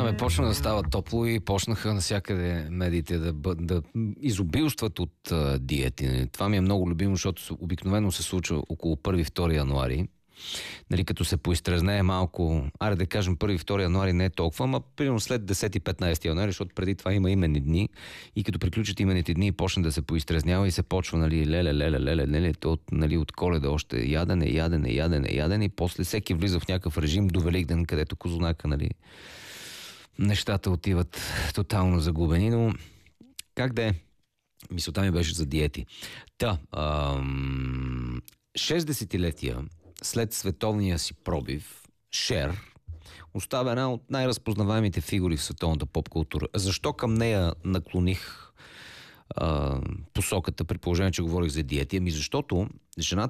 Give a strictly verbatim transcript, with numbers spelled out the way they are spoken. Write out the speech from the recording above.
Време почна да става топло и почнаха навсякъде медиите да, бъ- да изобилстват от а, диети. Това ми е много любимо, защото обикновено се случва около първи-втори януари. Нали, като се поизтрезнее малко, аре да кажем първи-втори януари не е толкова, ама примерно след десети-петнайсети януари, защото преди това има именни дни и като приключат именните дни и почне да се поизтрезнява и се почва, нали, леле, леле, леле, леле, то, нали, от Коледа още ядене, ядене, ядене, ядене и после всеки влиза в някакъв режим до Великден, където козунака, нали, нещата отиват тотално загубени, но как да е? Мисълта ми беше за диети. Та, ам... шест десетилетия след световния си пробив, Шер остава една от най-разпознаваемите фигури в световната поп-култура. Защо към нея наклоних а, посоката, при положение, че говорих за диети? Ами защото жената